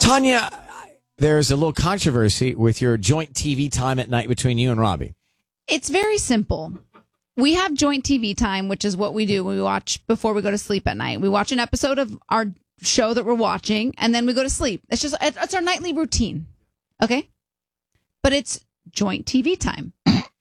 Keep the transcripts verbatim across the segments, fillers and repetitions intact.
Tanya, there's a little controversy with your joint T V time at night between you and Robbie. It's very simple. We have joint T V time, which is what we do. We watch before we go to sleep at night. We watch an episode of our show that we're watching, and then we go to sleep. It's just, it's our nightly routine. Okay? But it's joint T V time.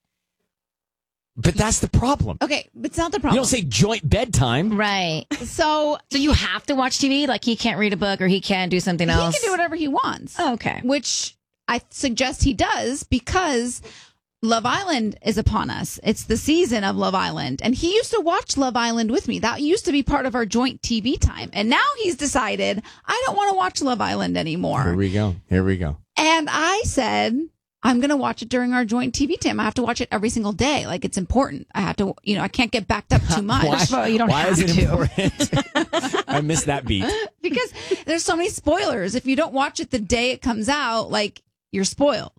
But that's the problem. Okay, it's not the problem. You don't say joint bedtime. Right. So, So you have to watch T V? Like he can't read a book or he can't do something else? He can do whatever he wants. Oh, okay. Which I suggest he does because Love Island is upon us. It's the season of Love Island. And he used to watch Love Island with me. That used to be part of our joint T V time. And now he's decided, I don't want to watch Love Island anymore. Here we go. Here we go. And I said, I'm going to watch it during our joint T V time. I have to watch it every single day. Like, it's important. I have to, you know, I can't get backed up too much. Why, Well, you don't why have is it to. important? I missed that beat. Because there's so many spoilers. If you don't watch it the day it comes out, like, you're spoiled.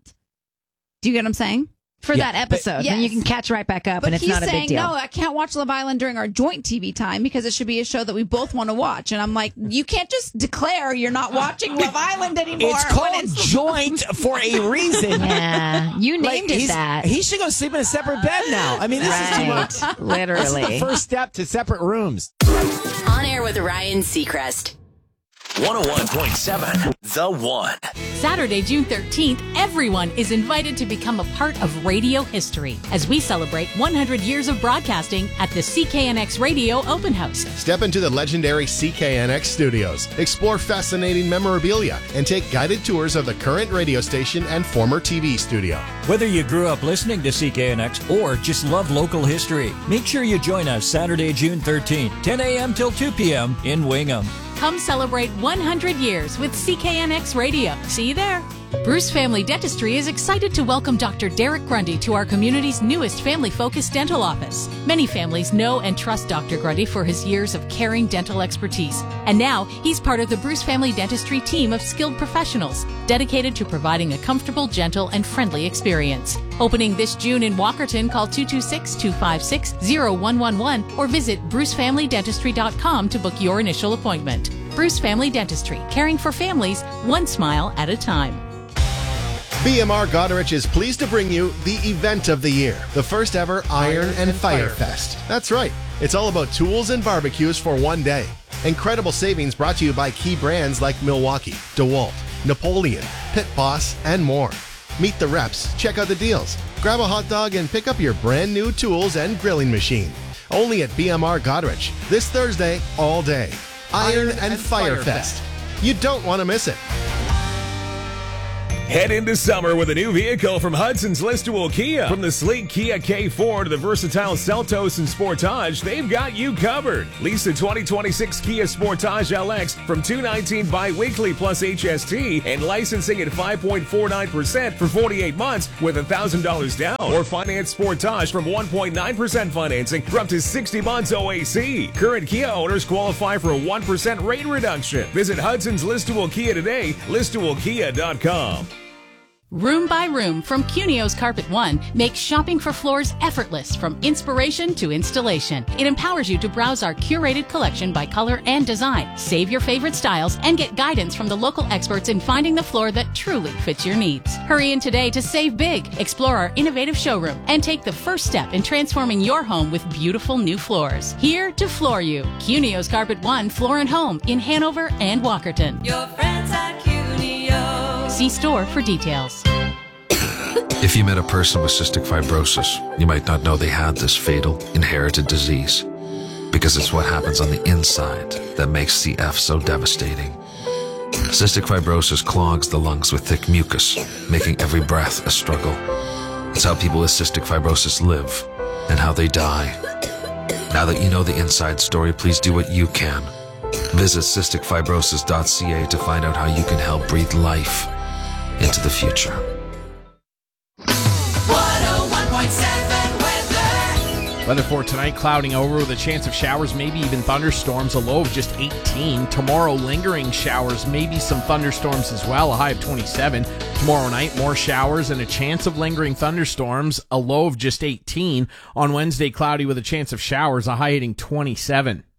Do you get what I'm saying? For Yeah, that episode. but- Then you yes. can catch right back up But and it's he's not a saying, big deal. no, I can't watch Love Island during our joint T V time because it should be a show that we both want to watch. And I'm like, you can't just declare you're not watching Love Island anymore. It's when called it's- joint for a reason. Yeah. You Like, named it he's- that. He should go sleep in a separate bed now. I mean, this is too much. Right. This Literally. is the first step to separate rooms. On air with Ryan Seacrest. one oh one point seven The One. Saturday, June thirteenth, everyone is invited to become a part of radio history as we celebrate one hundred years of broadcasting at the C K N X Radio Open House. Step into the legendary C K N X studios, explore fascinating memorabilia, and take guided tours of the current radio station and former T V studio. Whether you grew up listening to C K N X or just love local history, make sure you join us Saturday, June thirteenth, ten a.m. till two p.m. in Wingham. Come celebrate one hundred years with C K N X Radio. See you there. Bruce Family Dentistry is excited to welcome Doctor Derek Grundy to our community's newest family-focused dental office. Many families know and trust Doctor Grundy for his years of caring dental expertise. And now, he's part of the Bruce Family Dentistry team of skilled professionals dedicated to providing a comfortable, gentle, and friendly experience. Opening this June in Walkerton, call two two six, two five six, zero one one one or visit bruce family dentistry dot com to book your initial appointment. Bruce Family Dentistry, caring for families one smile at a time. B M R Goderich is pleased to bring you the event of the year, the first ever Iron and Fire Fest. That's right. It's all about tools and barbecues for one day. Incredible savings brought to you by key brands like Milwaukee, DeWalt, Napoleon, Pit Boss, and more. Meet the reps, check out the deals, grab a hot dog, and pick up your brand new tools and grilling machine. Only at B M R Goderich, this Thursday, all day. Iron and Fire Fest. You don't want to miss it. Head into summer with a new vehicle from Hudson's Listowel Kia. From the sleek Kia K four to the versatile Seltos and Sportage, they've got you covered. Lease the twenty twenty-six Kia Sportage L X from two hundred nineteen dollars bi-weekly plus H S T and licensing at five point four nine percent for forty-eight months with one thousand dollars down. Or finance Sportage from one point nine percent financing for up to sixty months O A C. Current Kia owners qualify for a one percent rate reduction. Visit Hudson's Listowel Kia today, listowel kia dot com. Room by Room from Cunio's Carpet One makes shopping for floors effortless from inspiration to installation. It empowers you to browse our curated collection by color and design, save your favorite styles, and get guidance from the local experts in finding the floor that truly fits your needs. Hurry in today to save big, explore our innovative showroom, and take the first step in transforming your home with beautiful new floors. Here to floor you. Cunio's Carpet One Floor and Home in Hanover and Walkerton. Your friends at Cunio. See store for details. If you met a person with cystic fibrosis, you might not know they had this fatal, inherited disease, because it's what happens on the inside that makes C F so devastating. Cystic fibrosis clogs the lungs with thick mucus, making every breath a struggle. It's how people with cystic fibrosis live and how they die. Now that you know the inside story, please do what you can. Visit cystic fibrosis dot c a to find out how you can help breathe life into the future. one oh one point seven weather. Weather for tonight, clouding over with a chance of showers, maybe even thunderstorms, a low of just eighteen. Tomorrow, lingering showers, maybe some thunderstorms as well, a high of twenty-seven. Tomorrow night, more showers and a chance of lingering thunderstorms, a low of just eighteen. On Wednesday, cloudy with a chance of showers, a high hitting twenty-seven.